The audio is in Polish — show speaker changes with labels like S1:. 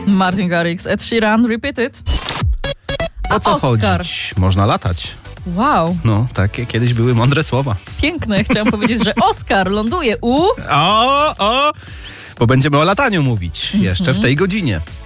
S1: Martin Garrix, Ed Sheeran, Repeat It.
S2: O co
S1: Oscar?
S2: chodzić? Można latać.
S1: Wow,
S2: No, takie kiedyś były mądre słowa.
S1: piękne. Chciałam powiedzieć, że Oscar ląduje u...
S2: Bo będziemy o lataniu mówić jeszcze w tej godzinie.